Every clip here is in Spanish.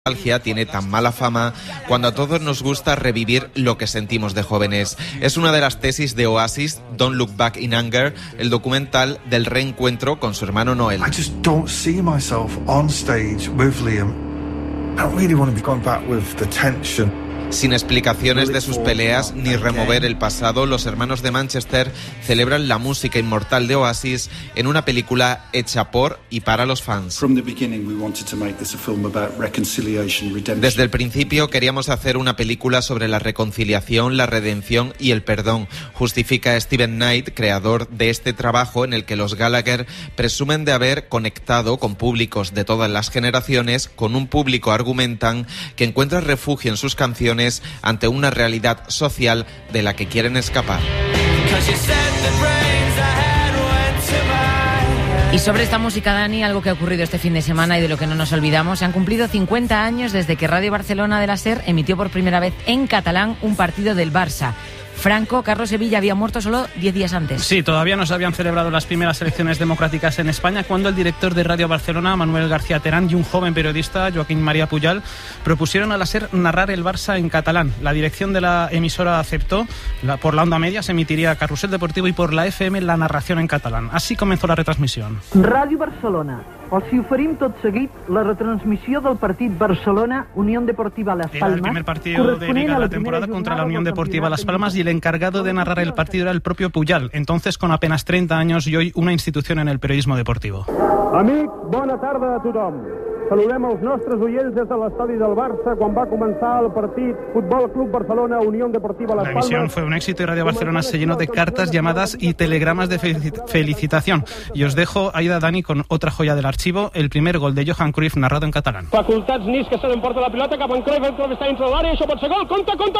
tiene tan mala fama cuando a todos nos gusta revivir lo que sentimos de jóvenes. Es una de las tesis de Oasis, Don't Look Back in Anger, el documental del reencuentro con su hermano Noel. I just don't see myself on stage with Liam. I don't really want to be going back with the tension. Sin explicaciones de sus peleas ni remover el pasado, los hermanos de Manchester celebran la música inmortal de Oasis en una película hecha por y para los fans. Desde el principio queríamos hacer una película sobre la reconciliación, la redención y el perdón, justifica Steven Knight, creador de este trabajo en el que los Gallagher presumen de haber conectado con públicos de todas las generaciones, con un público, argumentan, que encuentra refugio en sus canciones ante una realidad social de la que quieren escapar. Y sobre esta música, Dani, algo que ha ocurrido este fin de semana y de lo que no nos olvidamos, se han cumplido 50 años desde que Radio Barcelona de la SER emitió por primera vez en catalán un partido del Barça. Franco, Carlos Sevilla había muerto solo 10 días antes. Sí, todavía no se habían celebrado las primeras elecciones democráticas en España cuando el director de Radio Barcelona, Manuel García Terán, y un joven periodista, Joaquín María Pujal, propusieron a la SER narrar el Barça en catalán. La dirección de la emisora aceptó. Por la onda media se emitiría Carrusel Deportivo y por la FM la narración en catalán. Así comenzó la retransmisión. Radio Barcelona. Els hi oferim tot seguit la retransmissió del partit Barcelona-Unión Deportiva Las Palmas. Era el primer partido de Liga de la temporada contra la Unión Deportiva Las Palmas y el encargado de narrar el partido era el propio Pujal, entonces con apenas 30 años y hoy una institución en el periodismo deportivo. Amics, bona tarda a tothom. Saludem els nostres oients des de l'estadi del Barça quan va començar el partit Futbol Club Barcelona Unión Deportiva Las Palmas. La emisión fue un éxito y Radio Barcelona se llenó de cartas, llamadas y telegramas de felicitación. Y os dejo, Aida, Dani, con otra joya del archivo, el primer gol de Johan Cruyff narrado en catalán. Facultats Nis que se l'emporta la pilota cap en Cruyff, el Cruyff està dintre de l'àrea, això pot ser gol, compte, gol!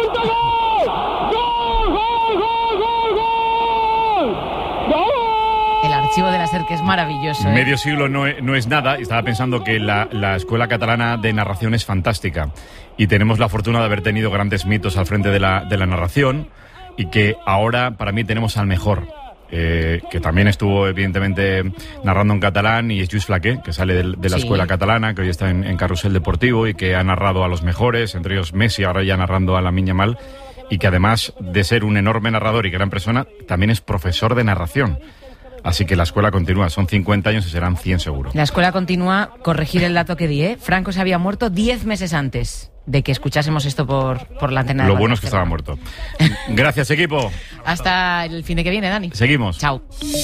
Gol! El archivo de la SER, que es maravilloso. Medio siglo no es nada, y estaba pensando que la Escuela Catalana de Narración es fantástica y tenemos la fortuna de haber tenido grandes mitos al frente de la narración y que ahora para mí tenemos al mejor, que también estuvo evidentemente narrando en catalán, y es Lluís Flaqué, que sale de la Escuela Catalana, que hoy está en Carrusel Deportivo y que ha narrado a los mejores, entre ellos Messi, ahora ya narrando a Lamine Yamal, y que además de ser un enorme narrador y gran persona, también es profesor de narración. Así que la escuela continúa, son 50 años y serán 100 seguro. La escuela continúa, corregir el dato que di, ¿eh? Franco se había muerto 10 meses antes de que escuchásemos esto por la antena. Lo bueno es que estaba muerto. Gracias, equipo. Hasta el fin de que viene, Dani. Seguimos. Chao.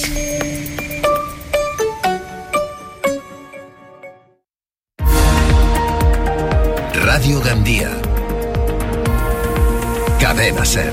Radio Gandía. Cadena SER.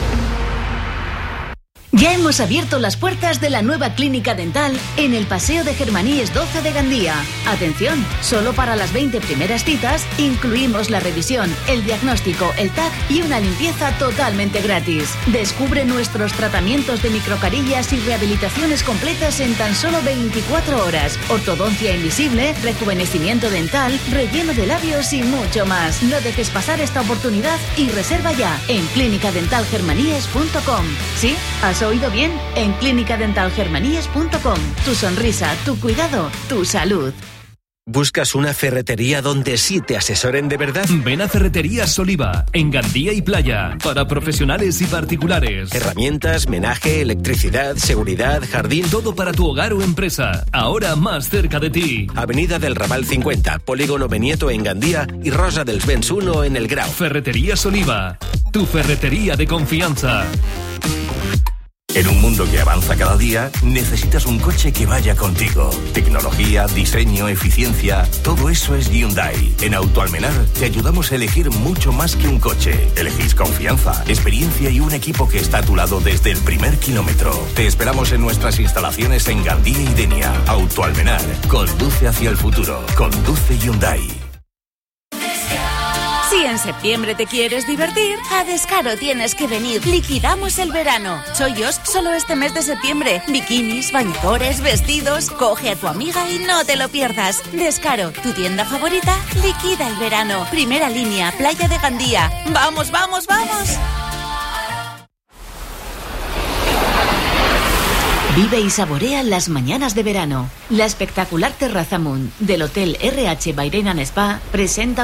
Ya hemos abierto las puertas de la nueva clínica dental en el Paseo de Germaníes 12 de Gandía. Atención, solo para las 20 primeras citas incluimos la revisión, el diagnóstico, el TAC y una limpieza totalmente gratis. Descubre nuestros tratamientos de microcarillas y rehabilitaciones completas en tan solo 24 horas. Ortodoncia invisible, rejuvenecimiento dental, relleno de labios y mucho más. No dejes pasar esta oportunidad y reserva ya en clinicadentalgermaníes.com. ¿Sí? ¿Has oído bien? En clinicadentalgermaníes.com. Tu sonrisa, tu cuidado, tu salud. ¿Buscas una ferretería donde sí te asesoren de verdad? Ven a Ferreterías Oliva, en Gandía y Playa, para profesionales y particulares. Herramientas, menaje, electricidad, seguridad, jardín. Todo para tu hogar o empresa, ahora más cerca de ti. Avenida del Raval 50, Polígono Benieto en Gandía y Rosa dels Vents 1 en El Grau. Ferreterías Oliva, tu ferretería de confianza. En un mundo que avanza cada día, necesitas un coche que vaya contigo. Tecnología, diseño, eficiencia, todo eso es Hyundai. En Autoalmenar te ayudamos a elegir mucho más que un coche. Elegís confianza, experiencia y un equipo que está a tu lado desde el primer kilómetro. Te esperamos en nuestras instalaciones en Gandía y Denia. Autoalmenar, conduce hacia el futuro. Conduce Hyundai. Si en septiembre te quieres divertir, a Descaro tienes que venir. Liquidamos el verano. Chollos solo este mes de septiembre. Bikinis, bañadores, vestidos. Coge a tu amiga y no te lo pierdas. Descaro, tu tienda favorita, liquida el verano. Primera línea, Playa de Gandía. ¡Vamos, vamos, vamos! Vive y saborea las mañanas de verano. La espectacular terraza Moon del Hotel RH Bairena Spa presenta